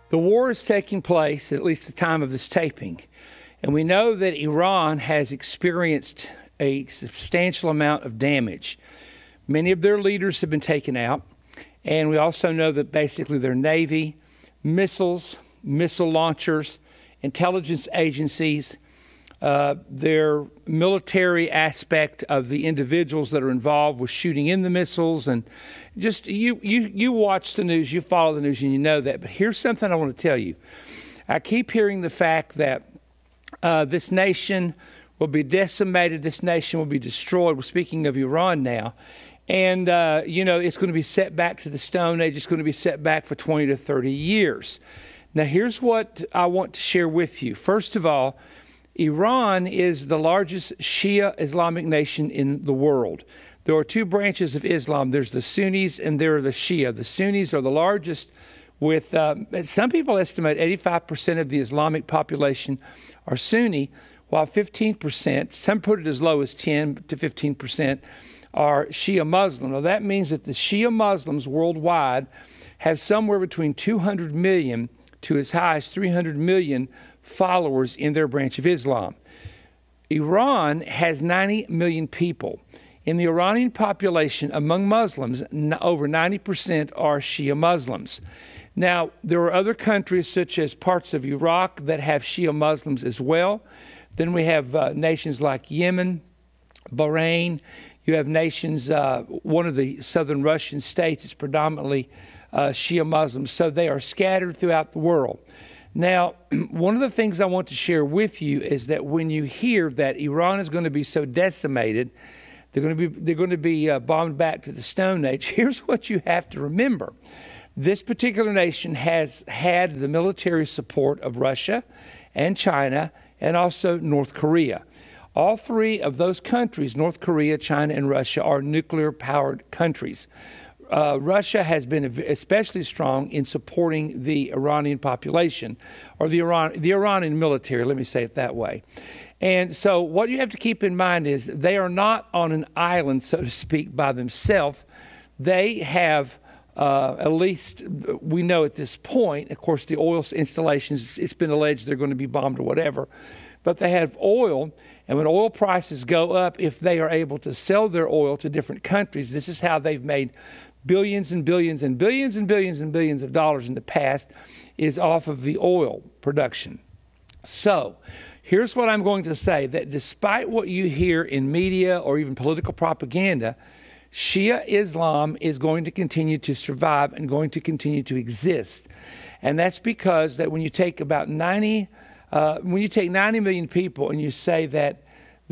The war is taking place, at least the time of this taping, and we know that Iran has experienced a substantial amount of damage. Many of their leaders have been taken out, and we also know that basically their navy, missiles, missile launchers, intelligence agencies, their military aspect of the individuals that are involved with shooting in the missiles, and just you watch the news, you follow the news, and you know that. But here's something I want to tell you. I keep hearing the fact that this nation will be decimated, this nation will be destroyed. We're speaking of Iran now. And, it's going to be set back to the Stone Age. It's going to be set back for 20 to 30 years. Now, here's what I want to share with you. First of all, Iran is the largest Shia Islamic nation in the world. There are two branches of Islam. There's the Sunnis and there are the Shia. The Sunnis are the largest with, some people estimate 85% of the Islamic population are Sunni, while 15%, some put it as low as 10 to 15%, are Shia Muslim. Now, that means that the Shia Muslims worldwide have somewhere between 200 million to as high as 300 million followers in their branch of Islam. Iran has 90 million people. In the Iranian population, among Muslims, over 90% are Shia Muslims. Now, there are other countries such as parts of Iraq that have Shia Muslims as well. Then we have nations like Yemen, Bahrain. You have nations, one of the southern Russian states is predominantly Shia Muslims, so they are scattered throughout the world. Now, one of the things I want to share with you is that when you hear that Iran is going to be so decimated, they're going to be bombed back to the Stone Age, here's what you have to remember. This particular nation has had the military support of Russia and China and also North Korea. All three of those countries, North Korea, China, and Russia, are nuclear-powered countries. Russia has been especially strong in supporting the Iranian population, or the Iranian military, let me say it that way. And so what you have to keep in mind is they are not on an island, so to speak, by themselves. They have, at least we know at this point, of course, the oil installations, it's been alleged they're going to be bombed or whatever, but they have oil, and when oil prices go up, if they are able to sell their oil to different countries, this is how they've made billions and billions and billions and billions and billions of dollars in the past, is off of the oil production. So here's what I'm going to say, that despite what you hear in media or even political propaganda, Shia Islam is going to continue to survive and going to continue to exist. And that's because that when you take about 90 million people and you say that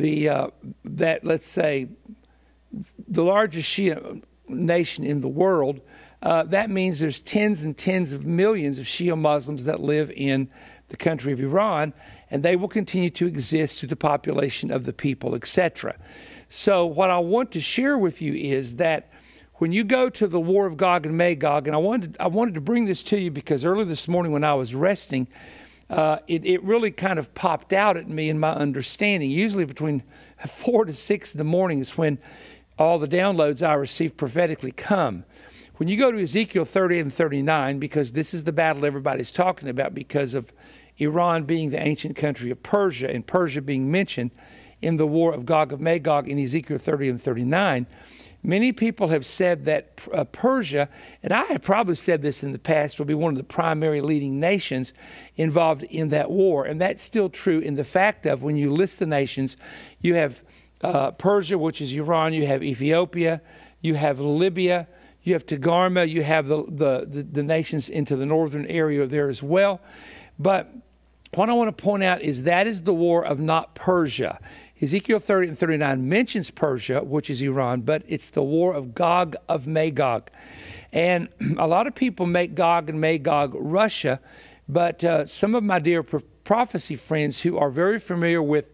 let's say the largest Shia nation in the world, that means there's tens and tens of millions of Shia Muslims that live in the country of Iran, and they will continue to exist through the population of the people, etc. So what I want to share with you is that when you go to the War of Gog and Magog, and I wanted to bring this to you because early this morning when I was resting, it really kind of popped out at me in my understanding. Usually between 4 to 6 in the morning is when all the downloads I receive prophetically come. When you go to Ezekiel 30 and 39, because this is the battle everybody's talking about because of Iran being the ancient country of Persia and Persia being mentioned in the War of Gog and Magog in Ezekiel 30 and 39, many people have said that Persia, and I have probably said this in the past, will be one of the primary leading nations involved in that war. And that's still true in the fact of when you list the nations, you have Persia, which is Iran, you have Ethiopia, you have Libya, you have Togarmah, you have the nations into the northern area there as well. But what I want to point out is that is the war of not Persia. Ezekiel 30 and 39 mentions Persia, which is Iran, but it's the war of Gog of Magog. And a lot of people make Gog and Magog Russia, but some of my dear prophecy friends who are very familiar with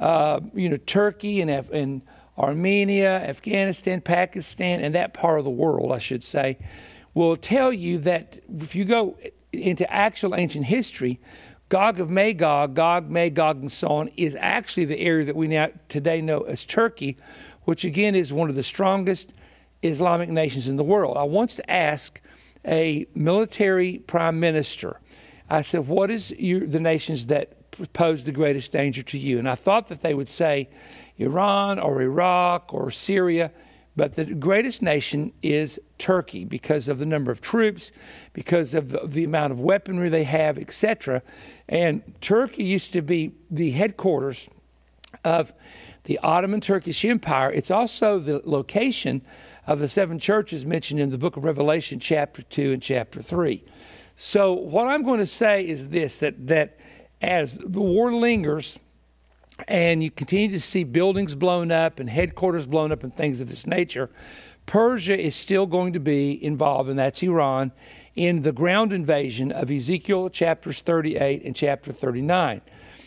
Turkey and Armenia, Afghanistan, Pakistan, and that part of the world, I should say, will tell you that if you go into actual ancient history, Gog of Magog, Gog, Magog, and so on, is actually the area that we now today know as Turkey, which again is one of the strongest Islamic nations in the world. I once asked a military prime minister, I said, what is the nations that pose the greatest danger to you? And I thought that they would say Iran or Iraq or Syria, but the greatest nation is Turkey because of the number of troops, because of the amount of weaponry they have, etc. And Turkey used to be the headquarters of the Ottoman Turkish Empire. It's also the location of the 7 churches mentioned in the book of Revelation, chapter 2 and chapter 3. So what I'm going to say is this, that as the war lingers and you continue to see buildings blown up and headquarters blown up and things of this nature, Persia is still going to be involved, and that's Iran, in the ground invasion of Ezekiel chapters 38 and chapter 39.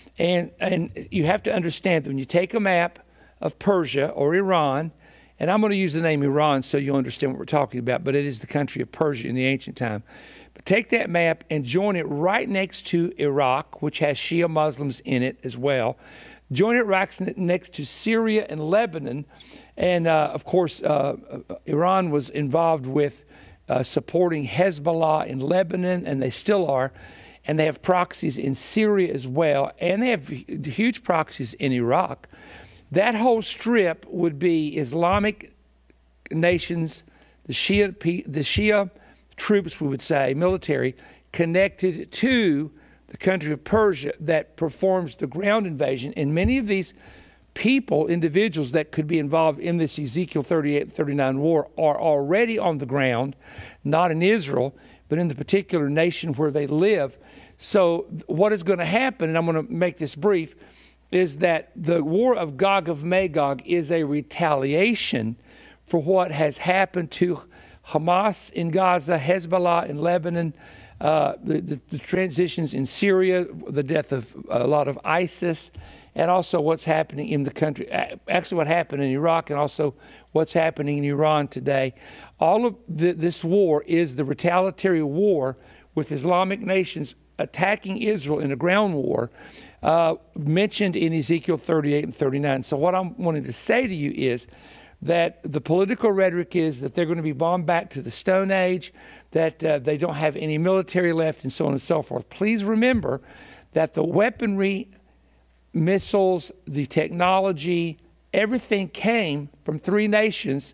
And you have to understand that when you take a map of Persia or Iran, and I'm going to use the name Iran so you'll understand what we're talking about, but it is the country of Persia in the ancient time. But take that map and join it right next to Iraq, which has Shia Muslims in it as well. Join it right next to Syria and Lebanon. And, of course, Iran was involved with supporting Hezbollah in Lebanon, and they still are. And they have proxies in Syria as well, and they have huge proxies in Iraq. That whole strip would be Islamic nations, the Shia troops, we would say, military, connected to the country of Persia that performs the ground invasion. And many of these people, individuals that could be involved in this Ezekiel 38 and 39 war are already on the ground, not in Israel, but in the particular nation where they live. So what is going to happen, and I'm going to make this brief, is that the war of Gog of Magog is a retaliation for what has happened to Hamas in Gaza, Hezbollah in Lebanon, the transitions in Syria, the death of a lot of ISIS, and also what's happening in the country, actually what happened in Iraq and also what's happening in Iran today. All of this war is the retaliatory war with Islamic nations attacking Israel in a ground war mentioned in Ezekiel 38 and 39. So what I'm wanting to say to you is that the political rhetoric is that they're going to be bombed back to the Stone Age, that they don't have any military left, and so on and so forth. Please remember that the weaponry, missiles, the technology, everything came from 3 nations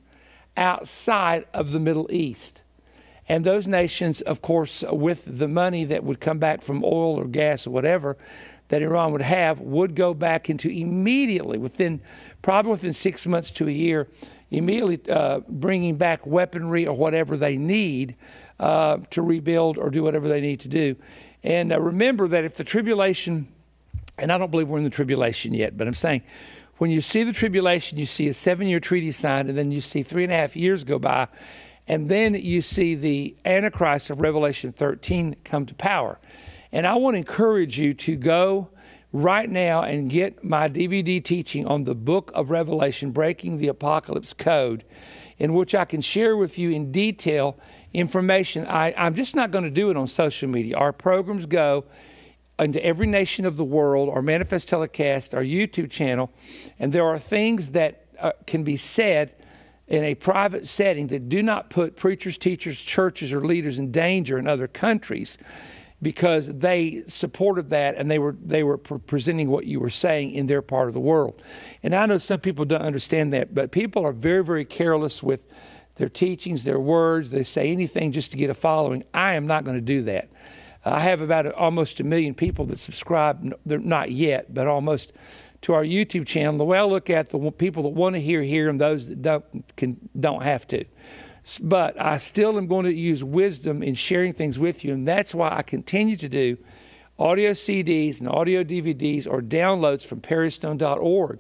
outside of the Middle East. And those nations, of course, with the money that would come back from oil or gas or whatever that Iran would have, would go back into immediately, probably within 6 months to a year, immediately bringing back weaponry or whatever they need to rebuild or do whatever they need to do. And remember that if the tribulation, and I don't believe we're in the tribulation yet, but I'm saying when you see the tribulation, you see a 7-year treaty signed, and then you see 3.5 years go by, and then you see the Antichrist of Revelation 13 come to power. And I want to encourage you to go right now and get my DVD teaching on the book of Revelation, Breaking the Apocalypse Code, in which I can share with you in detail information. I'm just not going to do it on social media. Our programs go into every nation of the world, our Manifest Telecast, our YouTube channel, and there are things that can be said in a private setting that do not put preachers, teachers, churches, or leaders in danger in other countries, because they supported that and they were presenting what you were saying in their part of the world. And I know some people don't understand that, but people are very, very careless with their teachings, their words. They say anything just to get a following. I am not going to do that. I have about almost 1 million people that subscribe, they're not yet, but almost, to our YouTube channel. The way I look at the people that want to hear, and those that don't have to. But I still am going to use wisdom in sharing things with you, and that's why I continue to do audio CDs and audio DVDs or downloads from perrystone.org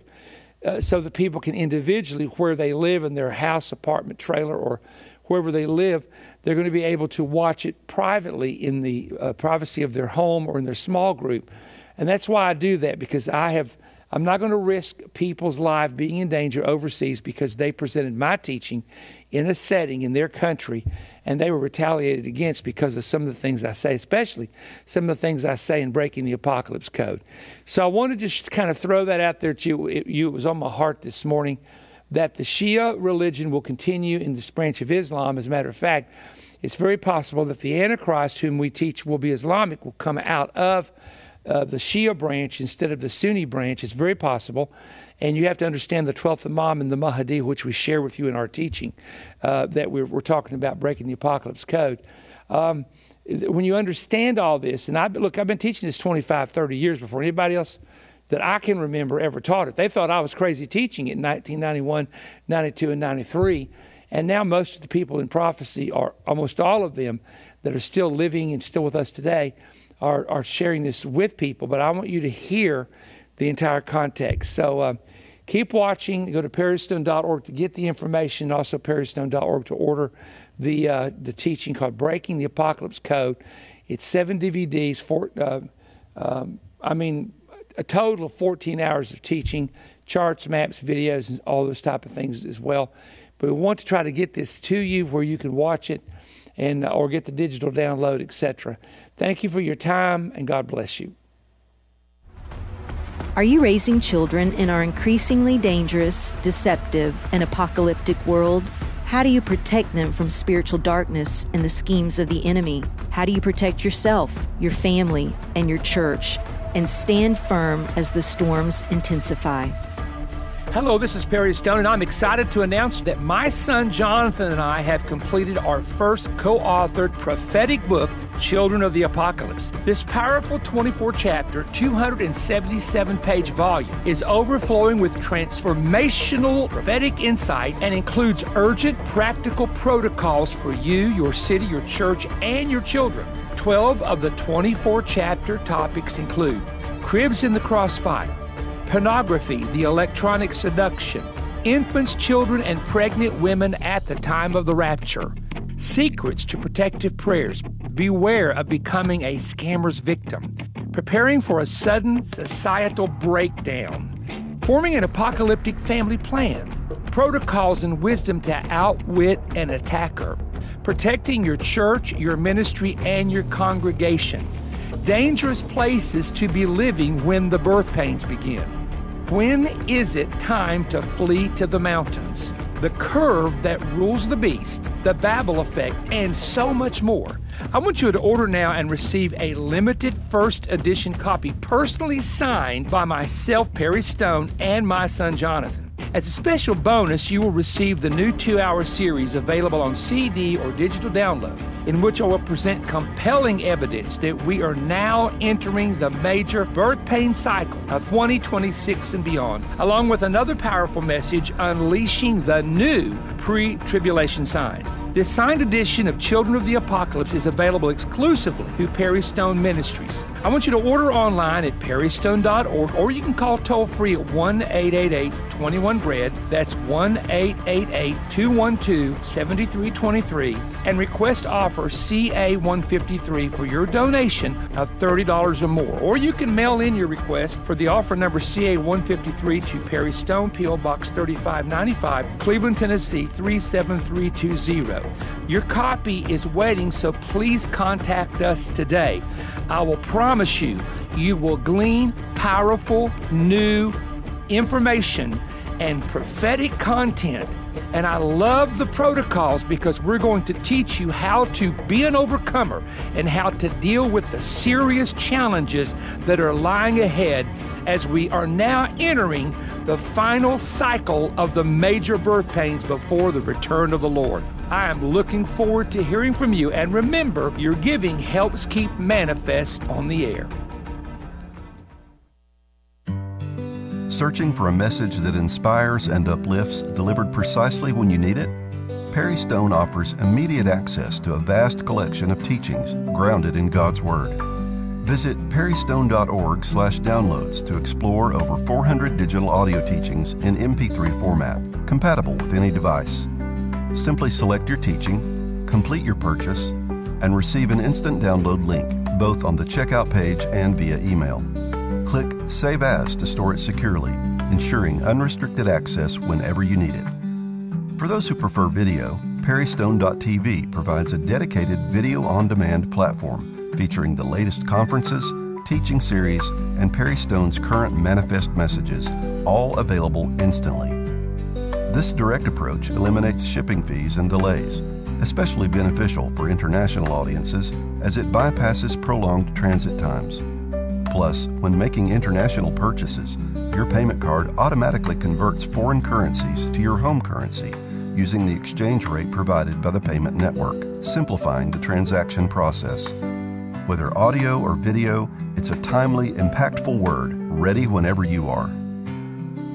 so that people can individually, where they live in their house, apartment, trailer, or wherever they live, they're going to be able to watch it privately in the privacy of their home or in their small group. And that's why I do that, because I'm not going to risk people's lives being in danger overseas because they presented my teaching in a setting in their country and they were retaliated against because of some of the things I say, especially some of the things I say in Breaking the Apocalypse Code. So I wanted to just kind of throw that out there to you. It was on my heart this morning that the Shia religion will continue in this branch of Islam. As a matter of fact, it's very possible that the Antichrist, whom we teach will be Islamic, will come out of the Shia branch instead of the Sunni branch. It's very possible. And you have to understand the 12th Imam and the Mahdi, which we share with you in our teaching, that we're talking about breaking the apocalypse code. When you understand all this, and I've been teaching this 25, 30 years before anybody else that I can remember ever taught it. They thought I was crazy teaching it in 1991, 92, and 93. And now most of the people in prophecy, are almost all of them that are still living and still with us today, are sharing this with people. But I want you to hear the entire context. So keep watching. Go to perrystone.org to get the information, also perrystone.org to order the teaching called Breaking the Apocalypse Code. It's 7 DVDs, a total of 14 hours of teaching, charts, maps, videos, and all those type of things as well. But we want to try to get this to you where you can watch it and or get the digital download, etc. Thank you for your time, and God bless you. Are you raising children in our increasingly dangerous, deceptive, and apocalyptic world? How do you protect them from spiritual darkness and the schemes of the enemy? How do you protect yourself, your family, and your church, and stand firm as the storms intensify? Hello, this is Perry Stone, and I'm excited to announce that my son Jonathan and I have completed our first co-authored prophetic book, Children of the Apocalypse. This powerful 24-chapter, 277-page volume is overflowing with transformational prophetic insight and includes urgent, practical protocols for you, your city, your church, and your children. 12 of the 24-chapter topics include cribs in the crossfire, pornography, the electronic seduction, infants, children, and pregnant women at the time of the rapture, secrets to protective prayers, beware of becoming a scammer's victim, preparing for a sudden societal breakdown, forming an apocalyptic family plan, protocols and wisdom to outwit an attacker, protecting your church, your ministry, and your congregation, dangerous places to be living when the birth pains begin. When is it time to flee to the mountains? The curve that rules the beast, the Babel effect, and so much more. I want you to order now and receive a limited first edition copy personally signed by myself, Perry Stone, and my son Jonathan. As a special bonus, you will receive the new 2-hour series available on CD or digital download, in which I will present compelling evidence that we are now entering the major birth pain cycle of 2026 and beyond, along with another powerful message, unleashing the new pre-tribulation signs. This signed edition of Children of the Apocalypse is available exclusively through Perry Stone Ministries. I want you to order online at perrystone.org, or you can call toll-free at 1-888-21-BREAD. That's 1-888-212-7323, and request offer CA153 for your donation of $30 or more. Or you can mail in your request for the offer number CA153 to Perry Stone, P.O. Box 3595, Cleveland, Tennessee 37320. Your copy is waiting, so please contact us today. I will promise you, you will glean powerful, new information and prophetic content. And I love the protocols because we're going to teach you how to be an overcomer and how to deal with the serious challenges that are lying ahead as we are now entering the final cycle of the major birth pains before the return of the Lord. I am looking forward to hearing from you, and remember, your giving helps keep Manifest on the air. Searching for a message that inspires and uplifts, delivered precisely when you need it? Perry Stone offers immediate access to a vast collection of teachings grounded in God's Word. Visit perrystone.org/downloads to explore over 400 digital audio teachings in MP3 format, compatible with any device. Simply select your teaching, complete your purchase, and receive an instant download link, both on the checkout page and via email. Click Save As to store it securely, ensuring unrestricted access whenever you need it. For those who prefer video, perrystone.tv provides a dedicated video-on-demand platform featuring the latest conferences, teaching series, and Perry Stone's current Manifest messages, all available instantly. This direct approach eliminates shipping fees and delays, especially beneficial for international audiences as it bypasses prolonged transit times. Plus, when making international purchases, your payment card automatically converts foreign currencies to your home currency using the exchange rate provided by the payment network, simplifying the transaction process. Whether audio or video, it's a timely, impactful word, ready whenever you are.